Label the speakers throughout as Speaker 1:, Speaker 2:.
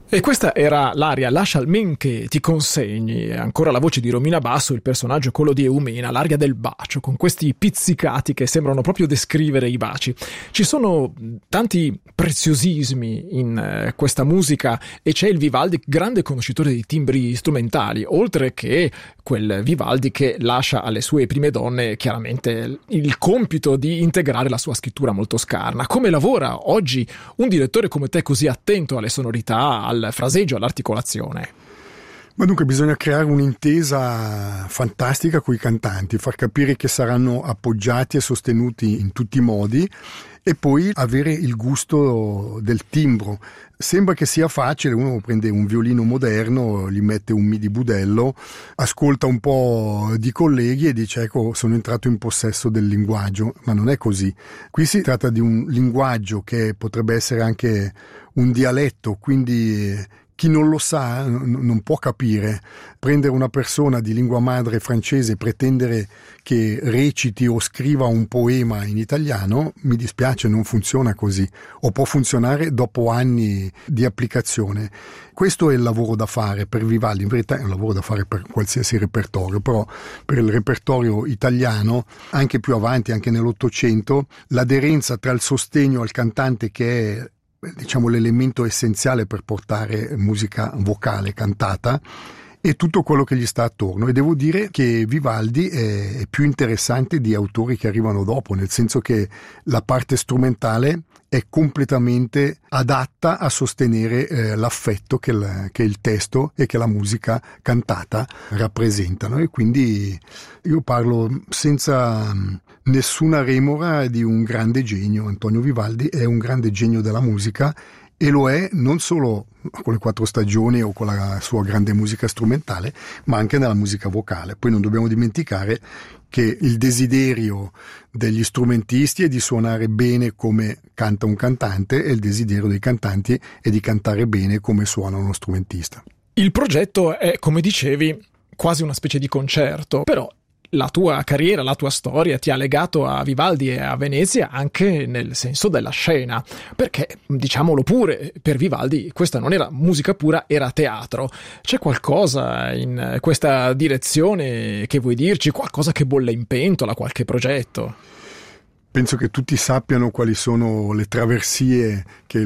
Speaker 1: E questa era l'aria Lascia il men che ti consegni, ancora la voce di Romina Basso, il personaggio quello di Eumena, l'aria del bacio, con questi pizzicati che sembrano proprio descrivere i baci. Ci sono tanti preziosismi in questa musica e c'è il Vivaldi, grande conoscitore di timbri strumentali, oltre che quel Vivaldi che lascia alle sue prime donne chiaramente il compito di integrare la sua scrittura molto scarna. Come lavora oggi un direttore come te così attento alle sonorità, al fraseggio, all'articolazione?
Speaker 2: Ma dunque bisogna creare un'intesa fantastica con i cantanti, far capire che saranno appoggiati e sostenuti in tutti i modi e poi avere il gusto del timbro. Sembra che sia facile, uno prende un violino moderno, gli mette un mi di budello, ascolta un po' di colleghi e dice ecco sono entrato in possesso del linguaggio, ma non è così. Qui si tratta di un linguaggio che potrebbe essere anche un dialetto, quindi chi non lo sa non può capire. Prendere una persona di lingua madre francese e pretendere che reciti o scriva un poema in italiano, mi dispiace, non funziona così, o può funzionare dopo anni di applicazione. Questo è il lavoro da fare per Vivaldi, in verità è un lavoro da fare per qualsiasi repertorio, però per il repertorio italiano, anche più avanti, anche nell'Ottocento, l'aderenza tra il sostegno al cantante, che è diciamo l'elemento essenziale per portare musica vocale cantata, e tutto quello che gli sta attorno. E devo dire che Vivaldi è più interessante di autori che arrivano dopo, nel senso che la parte strumentale è completamente adatta a sostenere l'affetto che il testo e che la musica cantata rappresentano. E quindi io parlo senza nessuna remora di un grande genio. Antonio Vivaldi è un grande genio della musica, e lo è non solo con le quattro stagioni o con la sua grande musica strumentale, ma anche nella musica vocale. Poi non dobbiamo dimenticare che il desiderio degli strumentisti è di suonare bene come canta un cantante, e il desiderio dei cantanti è di cantare bene come suona uno strumentista.
Speaker 1: Il progetto è, come dicevi, quasi una specie di concerto, però la tua carriera, la tua storia ti ha legato a Vivaldi e a Venezia anche nel senso della scena, perché, diciamolo pure, per Vivaldi questa non era musica pura, era teatro. C'è qualcosa in questa direzione che vuoi dirci? Qualcosa che bolle in pentola, qualche progetto?
Speaker 2: Penso che tutti sappiano quali sono le traversie che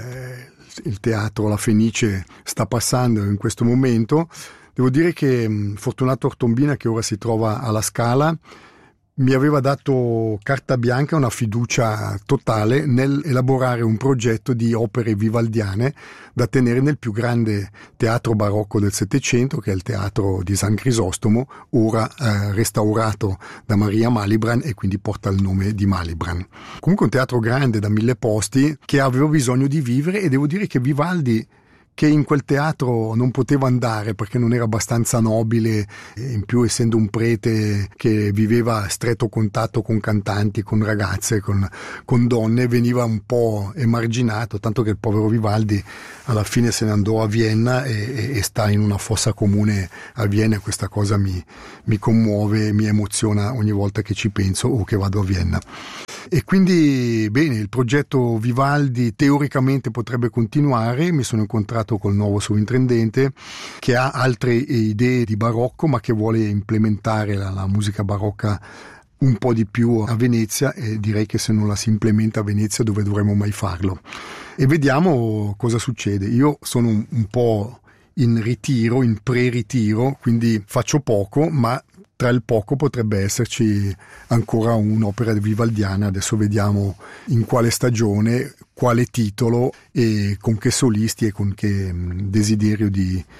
Speaker 2: il teatro La Fenice sta passando in questo momento. Devo dire che Fortunato Ortombina, che ora si trova alla Scala, mi aveva dato carta bianca, una fiducia totale nel elaborare un progetto di opere vivaldiane da tenere nel più grande teatro barocco del Settecento, che è il teatro di San Crisostomo, ora restaurato da Maria Malibran e quindi porta il nome di Malibran. Comunque un teatro grande da 1000 posti che aveva bisogno di vivere, e devo dire che Vivaldi, che in quel teatro non poteva andare perché non era abbastanza nobile, in più essendo un prete che viveva a stretto contatto con cantanti, con ragazze, con donne, veniva un po' emarginato, tanto che il povero Vivaldi alla fine se ne andò a Vienna e sta in una fossa comune a Vienna. Questa cosa mi commuove, mi emoziona ogni volta che ci penso o che vado a Vienna. E quindi bene, il progetto Vivaldi teoricamente potrebbe continuare. Mi sono incontrato col nuovo sovrintendente che ha altre idee di barocco, ma che vuole implementare la musica barocca un po' di più a Venezia, e direi che se non la si implementa a Venezia dove dovremmo mai farlo. E vediamo cosa succede. Io sono un po' in ritiro, in pre-ritiro, quindi faccio poco, ma tra il poco potrebbe esserci ancora un'opera vivaldiana. Adesso vediamo in quale stagione, quale titolo e con che solisti e con che desiderio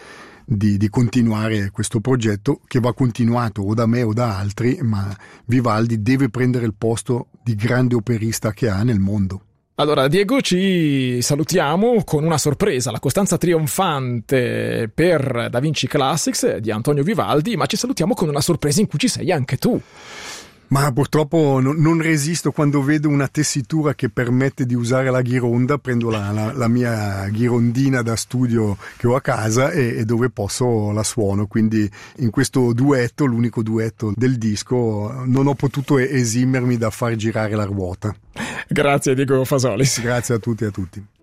Speaker 2: di continuare questo progetto, che va continuato o da me o da altri, ma Vivaldi deve prendere il posto di grande operista che ha nel mondo.
Speaker 1: Allora, Diego, ci salutiamo con una sorpresa, la costanza trionfante per Da Vinci Classics di Antonio Vivaldi, ma ci salutiamo con una sorpresa in cui ci sei anche tu.
Speaker 2: Ma purtroppo non resisto quando vedo una tessitura che permette di usare la ghironda, prendo la mia ghirondina da studio che ho a casa e dove posso la suono, quindi in questo duetto, l'unico duetto del disco, non ho potuto esimermi da far girare la ruota.
Speaker 1: Grazie Diego Fasolis.
Speaker 2: Grazie a tutti e a tutti.